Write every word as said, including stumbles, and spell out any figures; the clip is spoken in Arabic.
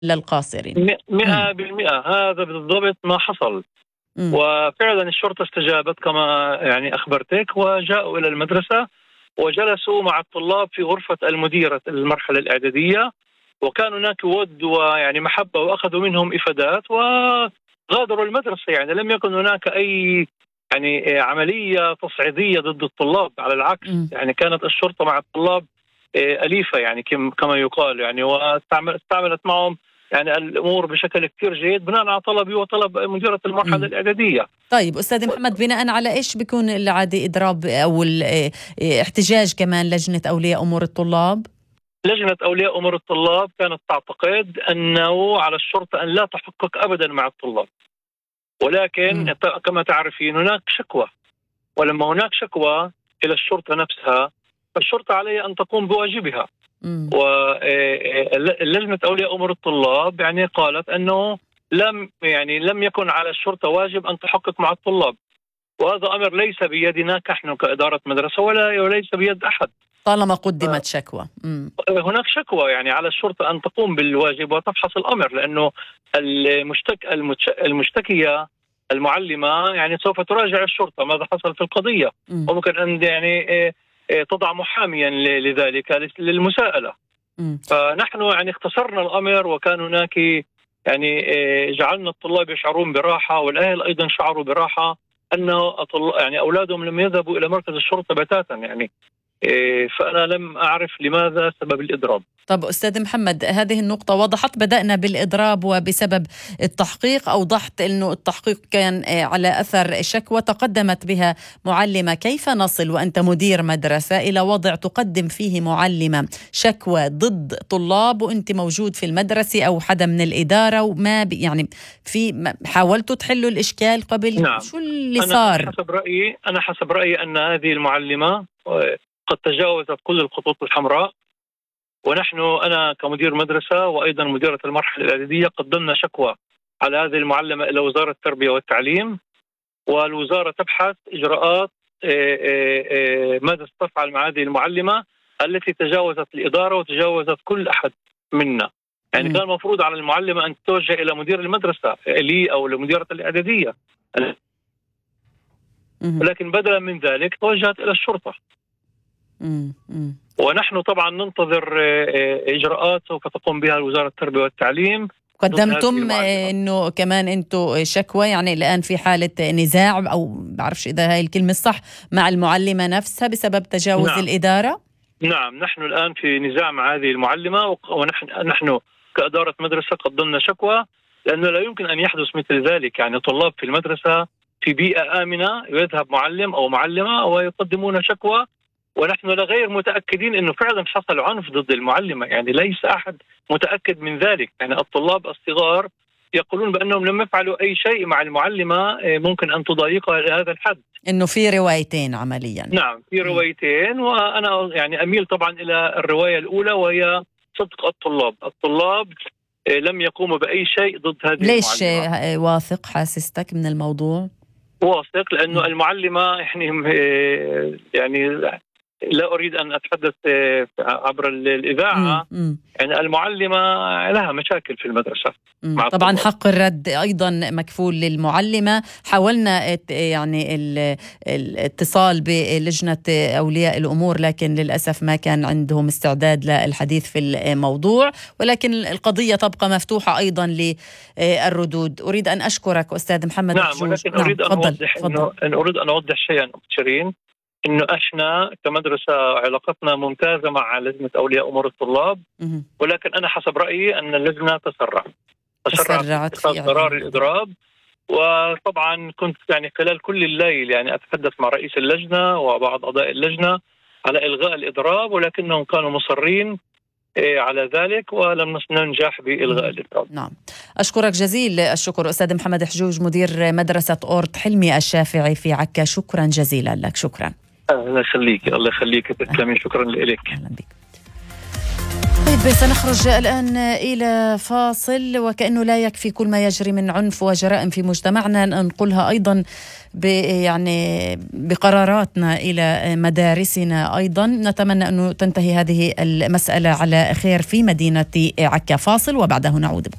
للقاصرين. مئة بالمئة هذا بالضبط ما حصل. م. وفعلا الشرطة استجابت كما يعني أخبرتك، وجاءوا إلى المدرسة وجلسوا مع الطلاب في غرفة المديرة المرحلة الإعدادية، وكان هناك ود ويعني محبة، وأخذوا منهم إفادات وغادروا المدرسة. يعني لم يكن هناك أي يعني عملية تصعيدية ضد الطلاب، على العكس. م. يعني كانت الشرطة مع الطلاب أليفة يعني كما يقال، يعني واستعملت معهم يعني الأمور بشكل كثير جيد بناء على طلبي وطلب مديرة المرحلة م. الإعدادية. طيب أستاذ محمد، بناء على إيش بيكون العادي إضراب أو الاحتجاج كمان لجنة أولياء أمور الطلاب؟ لجنة أولياء أمور الطلاب كانت تعتقد أنه على الشرطة أن لا تحقق أبدا مع الطلاب، ولكن م. كما تعرفين هناك شكوى، ولما هناك شكوى إلى الشرطة نفسها فالشرطة عليها أن تقوم بواجبها. ولجنة أولياء أمور الطلاب يعني قالت أنه لم يعني لم يكن على الشرطة واجب أن تحقق مع الطلاب، وهذا أمر ليس بيدنا نحن كإدارة مدرسة ولا وليس بيد أحد طالما قدمت شكوى. مم. هناك شكوى، يعني على الشرطة أن تقوم بالواجب وتفحص الأمر، لأنه المشتك المشتكية المعلمة يعني سوف تراجع الشرطة ماذا حصل في القضية، مم. وممكن أن يعني تضع محاميا لذلك للمساءلة. م. فنحن يعني اختصرنا الأمر، وكان هناك يعني جعلنا الطلاب يشعرون براحة، والأهل أيضا شعروا براحة أنه يعني أولادهم لم يذهبوا إلى مركز الشرطة بتاتا. يعني فأنا لم أعرف لماذا سبب الإضراب. طب أستاذ محمد، هذه النقطة وضحت، بدأنا بالإضراب وبسبب التحقيق، أوضحت أنه التحقيق كان على أثر شكوى تقدمت بها معلمة. كيف نصل وأنت مدير مدرسة إلى وضع تقدم فيه معلمة شكوى ضد طلاب وأنت موجود في المدرسة أو حدا من الإدارة وما يعني في حاولتوا تحلوا الإشكال قبل؟ نعم. شو اللي أنا صار؟ حسب رأيي أنا حسب رأيي أن هذه المعلمة قد تجاوزت كل الخطوط الحمراء، ونحن أنا كمدير مدرسة وأيضا مديرة المرحلة الإعدادية قدمنا شكوى على هذه المعلمة إلى وزارة التربية والتعليم، والوزارة تبحث إجراءات ماذا ستفعل مع هذه المعلمة التي تجاوزت الإدارة وتجاوزت كل أحد منا. يعني م. كان المفروض على المعلمة أن تتوجه إلى مدير المدرسة لي أو لمديرة الإعدادية، ولكن بدلا من ذلك توجهت إلى الشرطة. مم. مم. ونحن طبعا ننتظر إجراءات سوف تقوم بها وزارة التربية والتعليم. قدمتم إنه كمان أنتوا شكوى، يعني الآن في حالة نزاع أو بعرفش إذا هاي الكلمة الصح مع المعلمة نفسها بسبب تجاوز نعم. الإدارة؟ نعم، نحن الآن في نزاع مع هذه المعلمة، ونحن نحن كإدارة مدرسة قدمنا شكوى، لأنه لا يمكن أن يحدث مثل ذلك. يعني طلاب في المدرسة في بيئة آمنة يذهب معلم أو معلمة ويقدمون شكوى، ونحن غير متأكدين أنه فعلا حصل عنف ضد المعلمة. يعني ليس أحد متأكد من ذلك. يعني الطلاب الصغار يقولون بأنهم لم يفعلوا أي شيء مع المعلمة ممكن أن تضايقها إلى هذا الحد. إنه في روايتين عمليا. نعم، في روايتين، وأنا يعني أميل طبعا إلى الرواية الأولى وهي صدق الطلاب. الطلاب لم يقوموا بأي شيء ضد هذه ليش المعلمة. ليش واثق حاسستك من الموضوع؟ واثق لأنه م. المعلمة يعني يعني لا أريد أن أتحدث عبر الإذاعة. مم. مم. يعني المعلمة لها مشاكل في المدرسة. مع طبعا الطلاب. حق الرد أيضا مكفول للمعلمة. حاولنا يعني الاتصال بلجنة أولياء الأمور، لكن للأسف ما كان عندهم استعداد للحديث في الموضوع، ولكن القضية تبقى مفتوحة أيضا للردود. أريد أن أشكرك أستاذ محمد نعم، حجوج. ولكن نعم. أريد أن فضل. أوضح فضل. إنه أن أريد أن أوضح شيئا شيرين، إنه إحنا كمدرسة علاقتنا ممتازة مع لجنة أولياء أمور الطلاب، م- ولكن أنا حسب رأيي أن اللجنة تسرع تسرعت في قرار الإضراب. وطبعا كنت يعني خلال كل الليل يعني أتحدث مع رئيس اللجنة وبعض أعضاء اللجنة على إلغاء الإضراب، ولكنهم كانوا مصرين على ذلك ولم ننجح بإلغاء الإضراب. نعم، أشكرك جزيل الشكر أستاذ محمد حجوج، مدير مدرسة أورت حلمي الشافعي في عكا. شكرا جزيلا لك. شكرا. الله يخليك. الله يخليك. تسلمي. شكرا لك. أهلا بك. سنخرج الآن إلى فاصل، وكأنه لا يكفي كل ما يجري من عنف وجرائم في مجتمعنا، ننقلها أيضا يعني بقراراتنا إلى مدارسنا. أيضا نتمنى أن تنتهي هذه المسألة على خير في مدينة عكا. فاصل وبعده نعود.